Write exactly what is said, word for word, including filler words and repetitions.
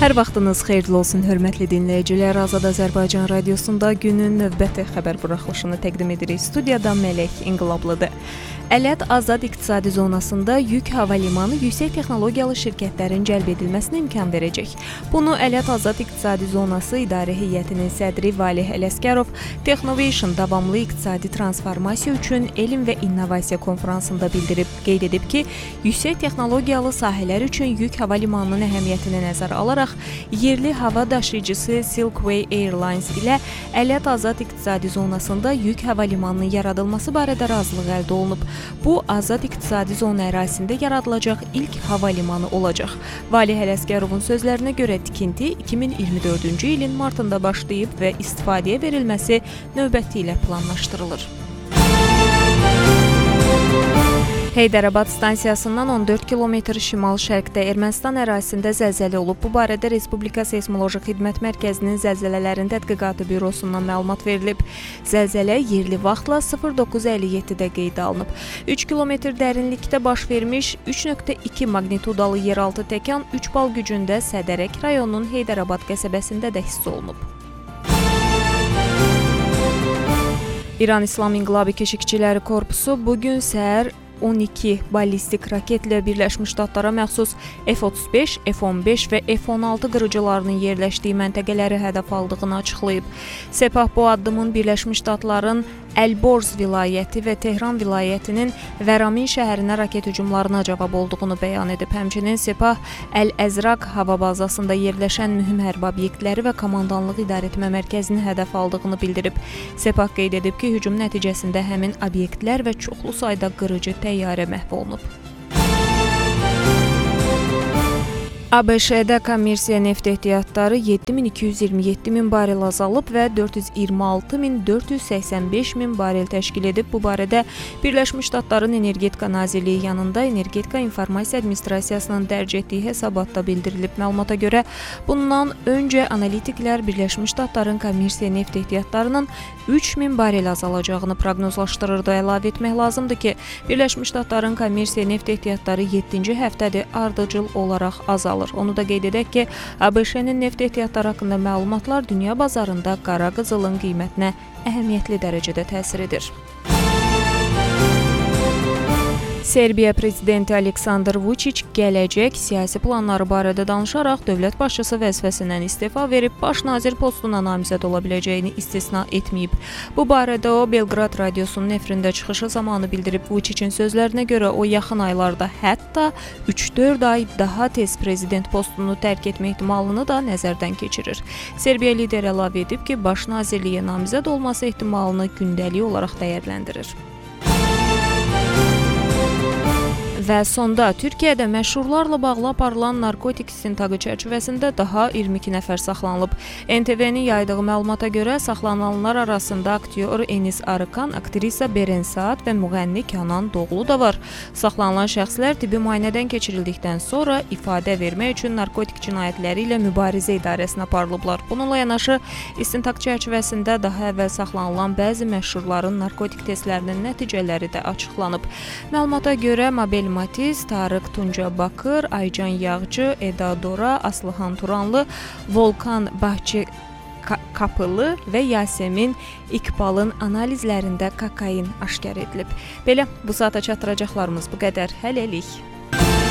Hər vaxtınız xeyirli olsun, hörmətli dinləyicilər. Azad Azərbaycan Radiosunda günün növbəti xəbər buraxılışını təqdim edirik. Studiyada Mələk İnqilablıdır. Ələt Azad İqtisadi Zonasında yük hava limanı yüksək texnologiyalı şirkətlərin cəlb edilməsinə imkan verəcək. Bunu Ələt Azad İqtisadi Zonası İdarə Heyətinin sədri Valih Ələsgərov Technovation davamlı iqtisadi transformasiya üçün elm və innovasiya konfransında bildirib. Qeyd edib ki, yüksək texnologiyalı sahələr üçün yük hava limanının əhəmiyyətini nəzərə alaraq yerli hava daşıyıcısı Silkway Airlines ilə Ələt Azad İqtisadi Zonasında yük hava limanının yaradılması barədə razılıq əldə olunub. Bu, Azad İqtisadi Zona ərazisində yaradılacaq ilk hava limanı olacaq. Valih Ələsgərovun sözlərinə görə tikinti iki min iyirmi dördüncü ilin martında başlayıb və istifadəyə verilməsi növbəti ilə planlaşdırılır. Heydərabad stansiyasından on dörd kilometr şimal-şərqdə Ermənistan ərazisində zəlzələ olub. Bu barədə Respublika Seysmoloji Xidmət Mərkəzinin Zəlzələlərin Tədqiqatı Bürosundan məlumat verilib. Zəlzələ yerli vaxtla sıfır dokuz əlli yeddidə qeydə alınıb. üç kilometr dərinlikdə baş vermiş üç nöqtə iki magnitudalı yeraltı təkan üç bal gücündə Sədərək rayonunun Heydərabad qəsəbəsində də hiss olunub. İran İslam İnqilabı Keşikçiləri Korpusu bugün səhər on iki ballistik raketlə Birləşmiş Ştatlara məxsus F otuz beş, F on beş və F on altı qırıcılarının yerləşdiyi məntəqələri hədəf aldığını açıqlayıb. Sepah bu addımın Birləşmiş Ştatların Əlborz vilayəti və Tehran vilayətinin Vəramin şəhərinə raket hücumlarına cavab olduğunu bəyan edib. Həmçinin Sepah Əl-Əzraq hava bazasında yerləşən mühüm hərbi obyektləri və komandanlıq idarəetmə mərkəzini hədəf aldığını bildirib. Sepah qeyd edib ki, hücum nəticəsində həmin obyektlər və çoxlu sayda qırıcı təyyarə məhv olunub. A B Ş-də kommersiya neft ehtiyatları yeddi min iki yüz iyirmi yeddi min barel azalıb və dörd yüz iyirmi altı min dörd yüz səksən beş min barel təşkil edib. Bu barədə Birləşmiş Ştatların Energetika Nazirliyi yanında Energetika İnformasiya Administrasiyasının dərc etdiyi hesabatda bildirilib. Məlumata görə, bundan öncə analitiklər Birləşmiş Ştatların kommersiya neft ehtiyatlarının üç min barel azalacağını proqnozlaşdırırdı. Əlavə etmək lazımdır ki, Birləşmiş Ştatların kommersiya neft ehtiyatları yeddinci həftədir ardıcıl olaraq azalır. Onu da qeyd edək ki, A B Ş-nin neft ehtiyatları haqqında məlumatlar dünya bazarında qara qızılın qiymətinə əhəmiyyətli dərəcədə təsir edir. Serbiya prezidenti Aleksandr Vučić gələcək siyasi planları barədə danışaraq dövlət başçısı vəzifəsindən istefa verib baş nazir postuna namizəd ola biləcəyini istisna etməyib. Bu barədə o Belqrad radiosunun efirində çıxışı zamanı bildirib. Vučićin sözlərinə görə o yaxın aylarda hətta üç dörd ay daha tez prezident postunu tərk etmə ehtimalını da nəzərdən keçirir. Serbiya lideri əlavə edib ki, baş nazirliyə namizəd olması ehtimalını gündəlik olaraq dəyərləndirir. Və sonda Türkiyədə məşhurlarla bağlı aparılan narkotik istintaqı çərçivəsində daha iyirmi iki nəfər saxlanılıb. N T V-nin yaydığı məlumata görə saxlanılanlar arasında aktyor Enis Arıkan, aktrisa Beren Saat və müğənni Kənan Doğulu da var. Saxlanılan şəxslər tibbi müayinədən keçirildikdən sonra ifadə vermək üçün narkotik cinayətləri ilə mübarizə idarəsinə aparılıblar. Bununla yanaşı, istintaq çərçivəsində daha əvvəl saxlanılan bəzi məşhurların narkotik testlərinin nəticələri də açıqlanıb. Məlumata görə Mabel Matiz, Tarık Tunca Bakır, Aycan Yağcı, Eda Dora, Aslıhan Turanlı, Volkan Bahçı Kapılı və Yasemin İqbalın analizlərində kokain aşkar edilib. Belə, bu saata çatdıracaqlarımız bu qədər. Hələlik.